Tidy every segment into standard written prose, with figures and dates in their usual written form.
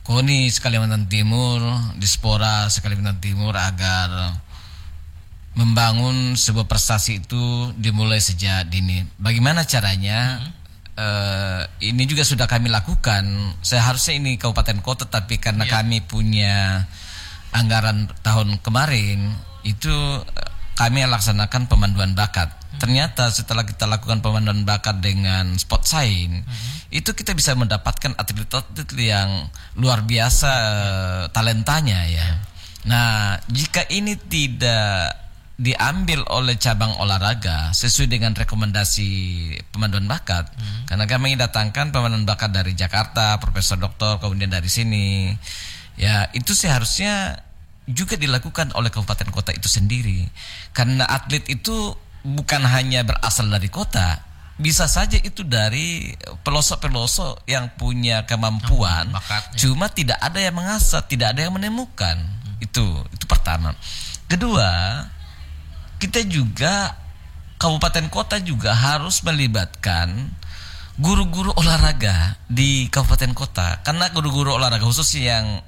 KONI Kalimantan Timur, Dispora Kalimantan Timur agar membangun sebuah prestasi itu dimulai sejak dini. Bagaimana caranya? Ini juga sudah kami lakukan. Seharusnya ini kabupaten kota, tapi karena kami punya anggaran tahun kemarin itu kami laksanakan pemanduan bakat. Ternyata setelah kita lakukan pemanduan bakat dengan sport science, itu kita bisa mendapatkan atlet-atlet yang luar biasa talentanya ya. Nah, jika ini tidak diambil oleh cabang olahraga sesuai dengan rekomendasi pemanduan bakat, karena kami datangkan pemanduan bakat dari Jakarta, Profesor Doktor, kemudian dari sini, ya itu seharusnya juga dilakukan oleh kabupaten kota itu sendiri, karena atlet itu bukan hanya berasal dari kota, bisa saja itu dari pelosok-pelosok yang punya kemampuan, cuma tidak ada yang mengasah, tidak ada yang menemukan. Itu pertama. Kedua, kita juga kabupaten kota juga harus melibatkan guru-guru olahraga di kabupaten kota, karena guru-guru olahraga khusus yang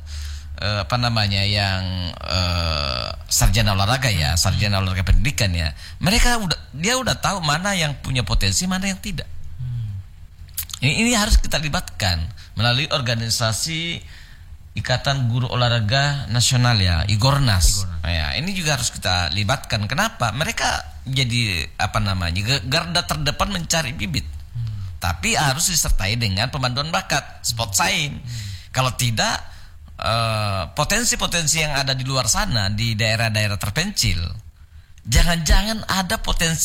sarjana olahraga ya, sarjana olahraga pendidikan ya, dia udah tahu mana yang punya potensi, mana yang tidak. Ini harus kita libatkan melalui organisasi Ikatan Guru Olahraga Nasional ya, Igornas. Ya, ini juga harus kita libatkan. Kenapa? Mereka jadi garda terdepan mencari bibit. Tapi harus disertai dengan pemanduan bakat, sport science. Kalau tidak, potensi-potensi yang ada di luar sana di daerah-daerah terpencil, jangan-jangan ada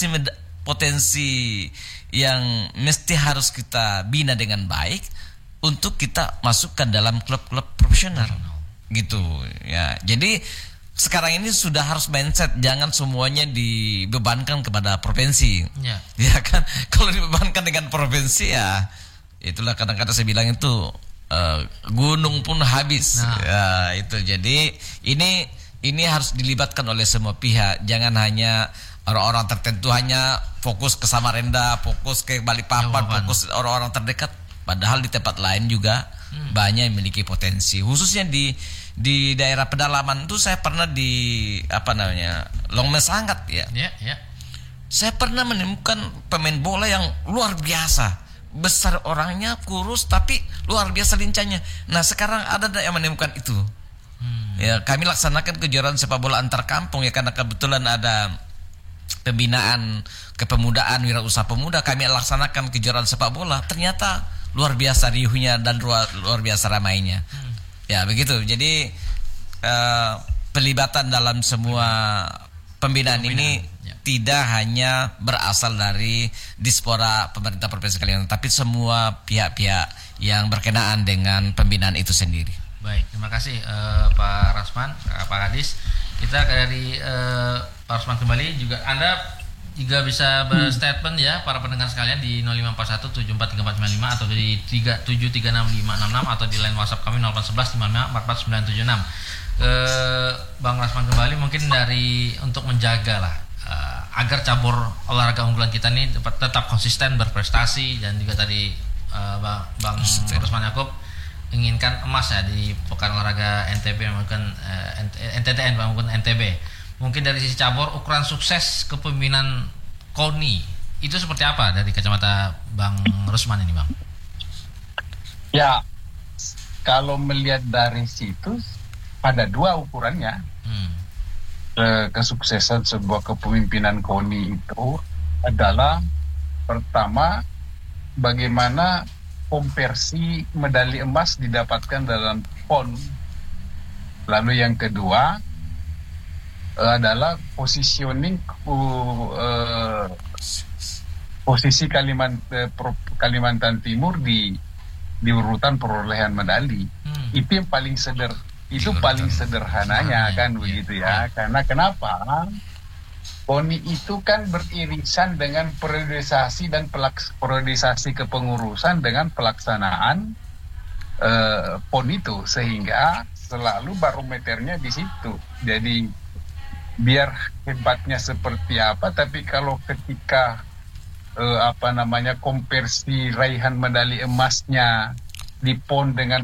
potensi yang mesti harus kita bina dengan baik untuk kita masukkan dalam klub-klub profesional gitu ya. Jadi sekarang ini sudah harus mindset, jangan semuanya dibebankan kepada provinsi ya kan. Kalau dibebankan dengan provinsi ya itulah kadang-kadang saya bilang itu gunung pun habis. Ya, itu jadi ini harus dilibatkan oleh semua pihak. Jangan hanya orang-orang tertentu hanya fokus ke Samarinda, fokus ke Balikpapan, fokus orang-orang terdekat. Padahal di tempat lain juga banyak yang memiliki potensi. Khususnya di daerah pedalaman itu saya pernah di Long Mesangat ya. Saya pernah menemukan pemain bola yang luar biasa. Besar orangnya, kurus, tapi luar biasa lincahnya. Nah, sekarang ada yang menemukan itu. Ya, kami laksanakan kejuaraan sepak bola antar kampung ya, karena kebetulan ada pembinaan kepemudaan, wirausaha pemuda. Kami laksanakan kejuaraan sepak bola. Ternyata luar biasa riuhnya dan luar biasa ramainya. Ya, begitu. Jadi pelibatan dalam semua pembinaan ini tidak hanya berasal dari Dispora pemerintah Provinsi Kalimantan, tapi semua pihak-pihak yang berkenaan dengan pembinaan itu sendiri. Baik, terima kasih Pak Rasman, Pak Kadis. Kita dari Pak Rasman kembali juga. Anda juga bisa berstatement ya para pendengar sekalian di 0541743495 atau di 37365666 atau di line WhatsApp kami 081155449976. Bang Rasman kembali, mungkin dari untuk menjaga lah agar cabur olahraga unggulan kita ini tetap konsisten berprestasi, dan juga tadi Bang Rusman Yaakob inginkan emas ya di Pekan Olahraga NTB maupun NTTN maupun NTB. Mungkin dari sisi cabur, ukuran sukses kepemimpinan KONI itu seperti apa dari kacamata Bang Rusman ini, Bang? Ya, kalau melihat dari situ ada dua ukurannya. Kesuksesan sebuah kepemimpinan KONI itu adalah pertama, bagaimana konversi medali emas didapatkan dalam PON. Lalu yang kedua adalah positioning posisi Kalimantan Timur di urutan perolehan medali. Itu yang paling paling sederhananya kan begitu ya. Karena kenapa? KONI itu kan beririsan dengan periodisasi dan periodisasi kepengurusan dengan pelaksanaan PON itu, sehingga selalu barometernya di situ. Jadi biar hebatnya seperti apa, tapi kalau ketika konversi raihan medali emasnya di PON dengan